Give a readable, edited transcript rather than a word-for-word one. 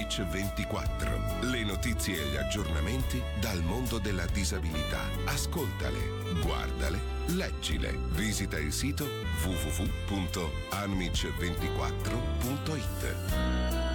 Amic 24. Le notizie e gli aggiornamenti dal mondo della disabilità. Ascoltale, guardale, leggile. Visita il sito www.amic24.it.